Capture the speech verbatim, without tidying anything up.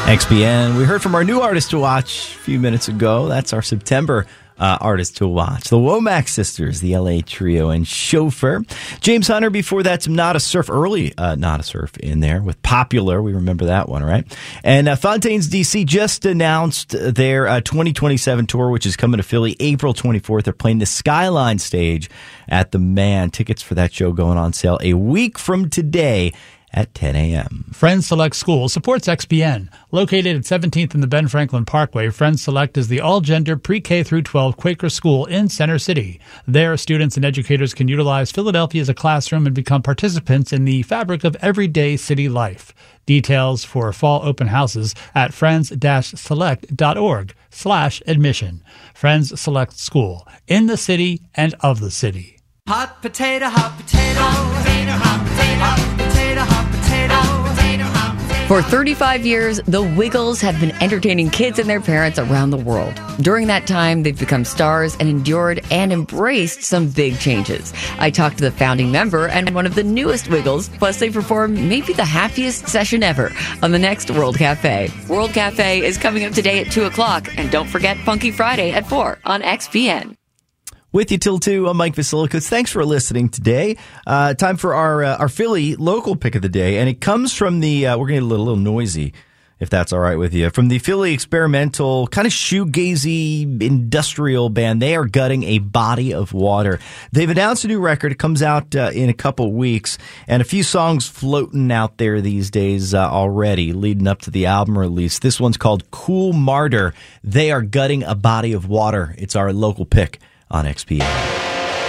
X P N. We heard from our new artist to watch a few minutes ago. That's our September uh, artist to watch. The Womack Sisters, the L A trio, and Chauffeur. James Hunter, before that, some Not a Surf, early uh, Not a Surf in there with Popular. We remember that one, right? And uh, Fontaines D C just announced their uh, twenty twenty-seven tour, which is coming to Philly April twenty-fourth. They're playing the Skyline stage at the Man. Tickets for that show going on sale a week from today at ten a.m. Friends Select School supports X P N. Located at seventeenth and the Ben Franklin Parkway, Friends Select is the all-gender pre-K through twelve Quaker school in Center City. There, students and educators can utilize Philadelphia as a classroom and become participants in the fabric of everyday city life. Details for fall open houses at friends-select.org slash admission. Friends Select School, in the city and of the city. Hot potato, hot potato, hot potato, hot potato, hot potato, hot potato, potato, hot potato. For thirty-five years, the Wiggles have been entertaining kids and their parents around the world. During that time, they've become stars and endured and embraced some big changes. I talked to the founding member and one of the newest Wiggles, plus they performed maybe the happiest session ever on the next World Cafe. World Cafe is coming up today at two o'clock, and don't forget Funky Friday at four on X P N. With you till two, I'm Mike Vasilikos. Thanks for listening today. Uh, time for our uh, our Philly local pick of the day, and it comes from the, uh, we're going to get a little, little noisy, if that's all right with you, from the Philly experimental, kind of shoegazy industrial band. They are Gutting a Body of Water. They've announced a new record. It comes out uh, in a couple weeks, and a few songs floating out there these days uh, already, leading up to the album release. This one's called Cool Martyr. They are Gutting a Body of Water. It's our local pick on X P N.